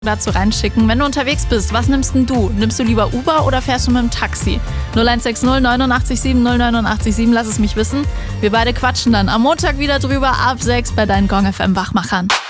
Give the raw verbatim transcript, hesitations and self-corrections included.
dazu reinschicken. Wenn du unterwegs bist, was nimmst denn du? Nimmst du lieber Uber oder fährst du mit dem Taxi? null eins sechs null neun acht sieben null neun acht sieben, lass es mich wissen. Wir beide quatschen dann am Montag wieder drüber ab sechs bei deinen Gong F M Wachmachern.